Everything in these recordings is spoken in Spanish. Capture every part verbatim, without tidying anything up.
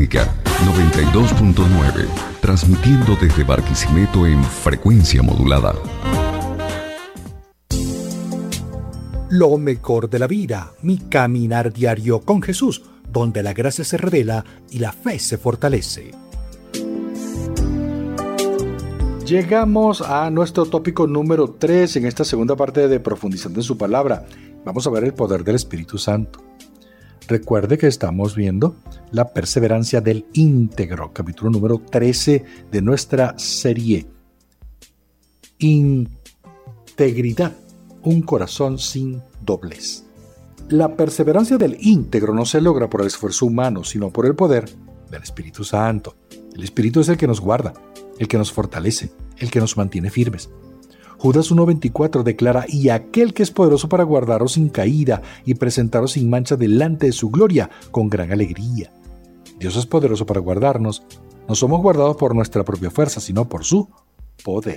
Sinfónica noventa y dos punto nueve, transmitiendo desde Barquisimeto en frecuencia modulada. Lo mejor de la vida, mi caminar diario con Jesús, donde la gracia se revela y la fe se fortalece. Llegamos a nuestro tópico número tres en esta segunda parte de Profundizando en su Palabra. Vamos a ver el poder del Espíritu Santo. Recuerde que estamos viendo la perseverancia del íntegro, capítulo número trece de nuestra serie. Integridad, un corazón sin doblez. La perseverancia del íntegro no se logra por el esfuerzo humano, sino por el poder del Espíritu Santo. El Espíritu es el que nos guarda, el que nos fortalece, el que nos mantiene firmes. Judas uno veinticuatro declara: y aquel que es poderoso para guardaros sin caída y presentaros sin mancha delante de su gloria con gran alegría. Dios es poderoso para guardarnos. No somos guardados por nuestra propia fuerza, sino por su poder.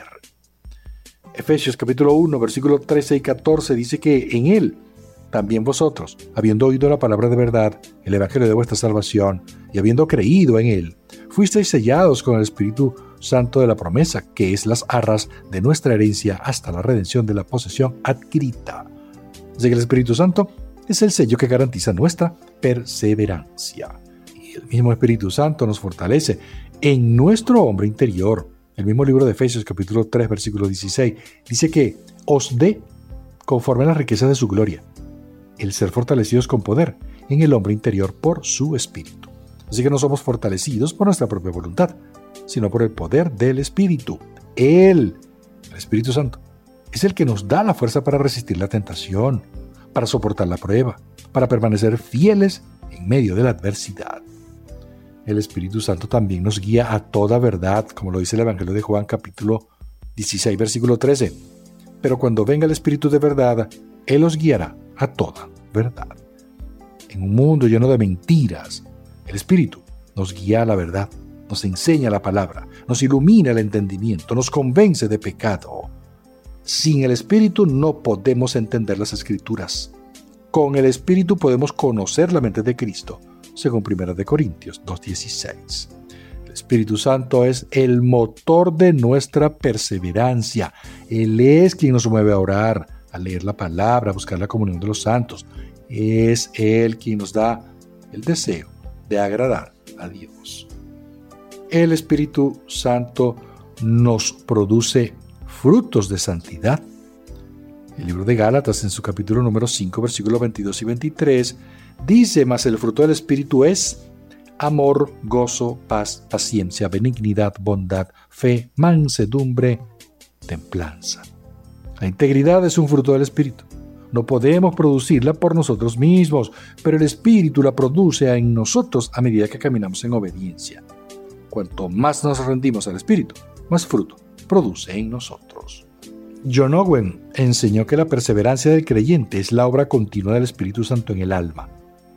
Efesios capítulo uno, versículos trece y catorce dice que en él también vosotros, habiendo oído la palabra de verdad, el evangelio de vuestra salvación, y habiendo creído en él, fuisteis sellados con el Espíritu Santo de la promesa, que es las arras de nuestra herencia hasta la redención de la posesión adquirida. Así que el Espíritu Santo es el sello que garantiza nuestra perseverancia. Y el mismo Espíritu Santo nos fortalece en nuestro hombre interior. El mismo libro de Efesios capítulo tres, versículo dieciséis, dice que os dé conforme a las riquezas de su gloria, el ser fortalecidos con poder en el hombre interior por su Espíritu. Así que no somos fortalecidos por nuestra propia voluntad, sino por el poder del Espíritu. Él, el Espíritu Santo, es el que nos da la fuerza para resistir la tentación, para soportar la prueba, para permanecer fieles en medio de la adversidad. El Espíritu Santo también nos guía a toda verdad, como lo dice el Evangelio de Juan capítulo dieciséis, versículo trece. Pero cuando venga el Espíritu de verdad, Él os guiará a toda verdad. En un mundo lleno de mentiras, el Espíritu nos guía a la verdad, nos enseña la palabra, nos ilumina el entendimiento, nos convence de pecado. Sin el Espíritu no podemos entender las Escrituras. Con el Espíritu podemos conocer la mente de Cristo, según primera de Corintios dos dieciséis. El Espíritu Santo es el motor de nuestra perseverancia. Él es quien nos mueve a orar, a leer la palabra, a buscar la comunión de los santos. Es Él quien nos da el deseo de agradar a Dios. El Espíritu Santo nos produce frutos de santidad. El libro de Gálatas, en su capítulo número cinco, versículos veintidós y veintitrés, dice: mas el fruto del Espíritu es amor, gozo, paz, paciencia, benignidad, bondad, fe, mansedumbre, templanza. La integridad es un fruto del Espíritu. No podemos producirla por nosotros mismos, pero el Espíritu la produce en nosotros a medida que caminamos en obediencia. Cuanto más nos rendimos al Espíritu, más fruto produce en nosotros. John Owen enseñó que la perseverancia del creyente es la obra continua del Espíritu Santo en el alma.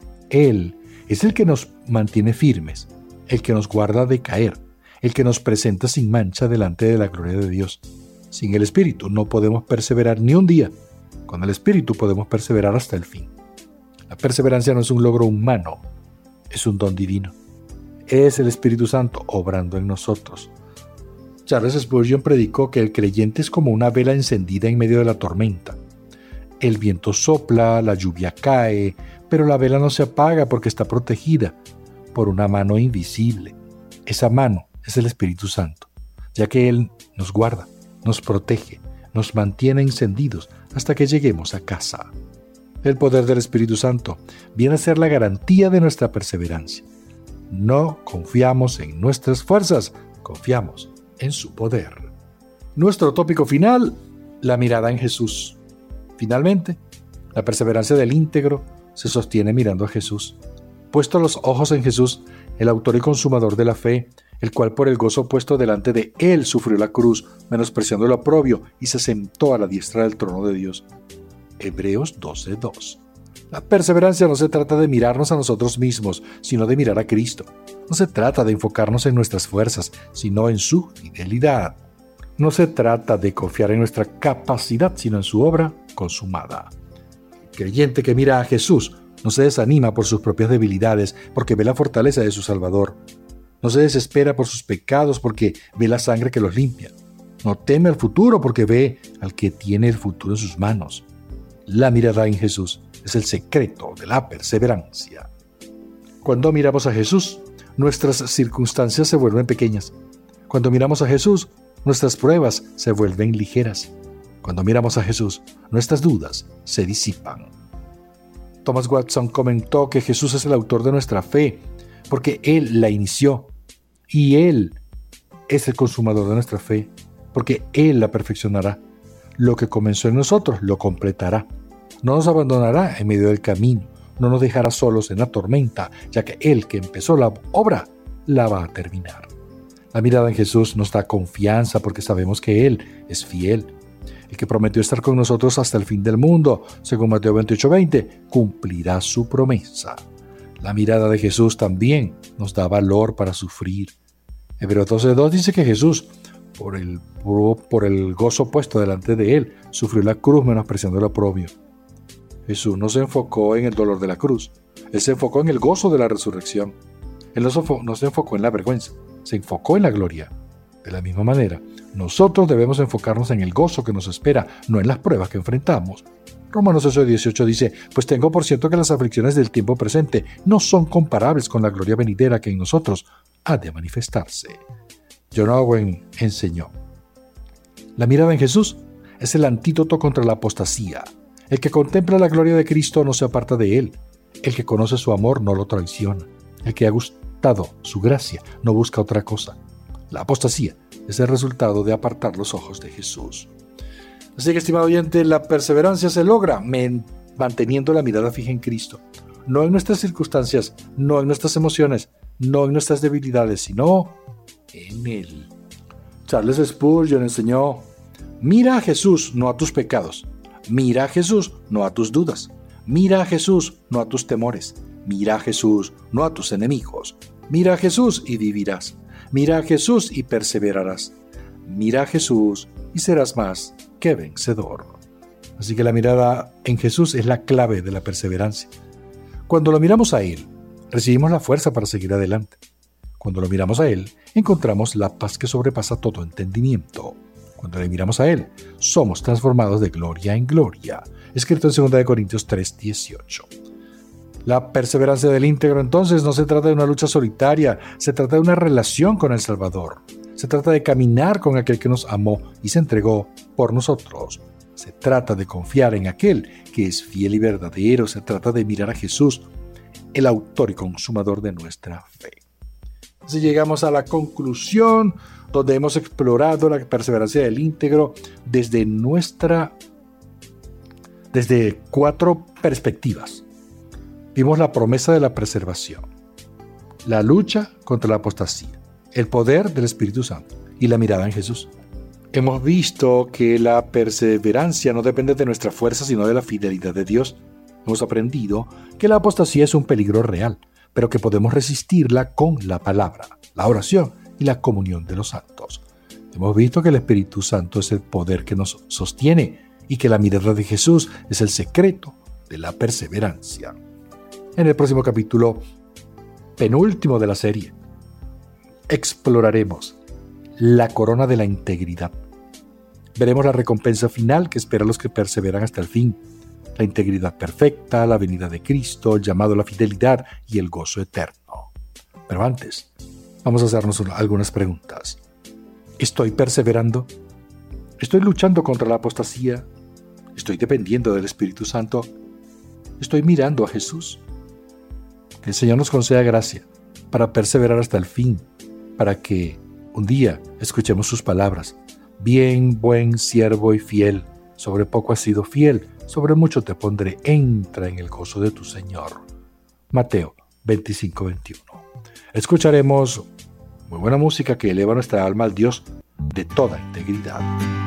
Él es el que nos mantiene firmes, el que nos guarda de caer, el que nos presenta sin mancha delante de la gloria de Dios. Sin el Espíritu no podemos perseverar ni un día. Con el Espíritu podemos perseverar hasta el fin. La perseverancia no es un logro humano, es un don divino. Es el Espíritu Santo obrando en nosotros. Charles Spurgeon predicó que el creyente es como una vela encendida en medio de la tormenta. El viento sopla, la lluvia cae, pero la vela no se apaga porque está protegida por una mano invisible. Esa mano es el Espíritu Santo, ya que Él nos guarda, nos protege, nos mantiene encendidos hasta que lleguemos a casa. El poder del Espíritu Santo viene a ser la garantía de nuestra perseverancia. No confiamos en nuestras fuerzas, confiamos en su poder. Nuestro tópico final, la mirada en Jesús. Finalmente, la perseverancia del íntegro se sostiene mirando a Jesús. Puesto los ojos en Jesús, el autor y consumador de la fe, el cual por el gozo puesto delante de él sufrió la cruz, menospreciando el oprobio, y se sentó a la diestra del trono de Dios. Hebreos doce dos. La perseverancia no se trata de mirarnos a nosotros mismos, sino de mirar a Cristo. No se trata de enfocarnos en nuestras fuerzas, sino en su fidelidad. No se trata de confiar en nuestra capacidad, sino en su obra consumada. El creyente que mira a Jesús No se desanima por sus propias debilidades, porque ve la fortaleza de su Salvador. No se desespera por sus pecados, porque ve la sangre que los limpia. No teme al futuro, porque ve al que tiene el futuro en sus manos. La mirada en Jesús es el secreto de la perseverancia. Cuando miramos a Jesús, nuestras circunstancias se vuelven pequeñas. Cuando miramos a Jesús, nuestras pruebas se vuelven ligeras. Cuando miramos a Jesús, nuestras dudas se disipan. Thomas Watson comentó que Jesús es el autor de nuestra fe, porque Él la inició, y Él es el consumador de nuestra fe, porque Él la perfeccionará. Lo que comenzó en nosotros lo completará. No nos abandonará en medio del camino, no nos dejará solos en la tormenta, ya que Él que empezó la obra, la va a terminar. La mirada en Jesús nos da confianza porque sabemos que Él es fiel. El que prometió estar con nosotros hasta el fin del mundo, según Mateo veintiocho veinte, cumplirá su promesa. La mirada de Jesús también nos da valor para sufrir. Hebreos doce dos dice que Jesús, por el, por el gozo puesto delante de Él, sufrió la cruz menospreciando el oprobio. Jesús no se enfocó en el dolor de la cruz, Él se enfocó en el gozo de la resurrección. Él no se, no se enfocó en la vergüenza, se enfocó en la gloria. De la misma manera, nosotros debemos enfocarnos en el gozo que nos espera, no en las pruebas que enfrentamos. Romanos ocho dieciocho dice, pues tengo por cierto que las aflicciones del tiempo presente no son comparables con la gloria venidera que en nosotros ha de manifestarse. John Owen enseñó, la mirada en Jesús es el antídoto contra la apostasía. El que contempla la gloria de Cristo no se aparta de Él. El que conoce su amor no lo traiciona. El que ha gustado su gracia no busca otra cosa. La apostasía es el resultado de apartar los ojos de Jesús. Así que, estimado oyente, la perseverancia se logra manteniendo la mirada fija en Cristo. No en nuestras circunstancias, no en nuestras emociones, no en nuestras debilidades, sino en Él. Charles Spurgeon enseñó, mira a Jesús, no a tus pecados. Mira a Jesús, no a tus dudas. Mira a Jesús, no a tus temores. Mira a Jesús, no a tus enemigos. Mira a Jesús y vivirás. Mira a Jesús y perseverarás. Mira a Jesús y serás más que vencedor. Así que la mirada en Jesús es la clave de la perseverancia. Cuando lo miramos a Él, recibimos la fuerza para seguir adelante. Cuando lo miramos a Él, encontramos la paz que sobrepasa todo entendimiento. Cuando le miramos a Él, somos transformados de gloria en gloria. Escrito en segunda de Corintios tres dieciocho. La perseverancia del íntegro entonces no se trata de una lucha solitaria, se trata de una relación con el Salvador. Se trata de caminar con aquel que nos amó y se entregó por nosotros. Se trata de confiar en aquel que es fiel y verdadero. Se trata de mirar a Jesús, el autor y consumador de nuestra fe. Así llegamos a la conclusión donde hemos explorado la perseverancia del íntegro desde nuestra, desde cuatro perspectivas. Vimos la promesa de la preservación, la lucha contra la apostasía, el poder del Espíritu Santo y la mirada en Jesús. Hemos visto que la perseverancia no depende de nuestra fuerza, sino de la fidelidad de Dios. Hemos aprendido que la apostasía es un peligro real, pero que podemos resistirla con la palabra, la oración y la comunión de los santos. Hemos visto que el Espíritu Santo es el poder que nos sostiene y que la mirada de Jesús es el secreto de la perseverancia. En el próximo capítulo, penúltimo de la serie, exploraremos la corona de la integridad. Veremos la recompensa final que espera a los que perseveran hasta el fin, la integridad perfecta, la venida de Cristo, el llamado a la fidelidad y el gozo eterno. Pero antes, vamos a hacernos algunas preguntas. ¿Estoy perseverando? ¿Estoy luchando contra la apostasía? ¿Estoy dependiendo del Espíritu Santo? ¿Estoy mirando a Jesús? Que el Señor nos conceda gracia para perseverar hasta el fin, para que un día escuchemos sus palabras. Bien, buen siervo y fiel, sobre poco has sido fiel, sobre mucho te pondré, entra en el gozo de tu Señor. Mateo veinticinco veintiuno. Escucharemos muy buena música que eleva nuestra alma al Dios de toda integridad.